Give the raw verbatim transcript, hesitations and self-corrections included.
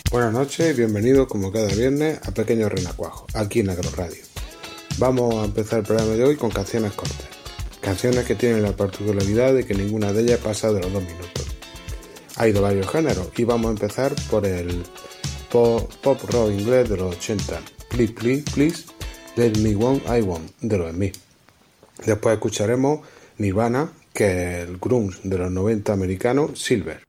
Buenas noches y bienvenidos como cada viernes a Pequeños Renacuajos, aquí en Agro Radio. Vamos a empezar el programa de hoy con canciones cortas. Canciones que tienen la particularidad de que ninguna de ellas pasa de los dos minutos. Hay de varios géneros y vamos a empezar por el pop, pop rock inglés de los ochenta. Please, please, please, let me want, I want, de los Smiths. Después escucharemos Nirvana, que es el grunge de los noventa americano, Silver.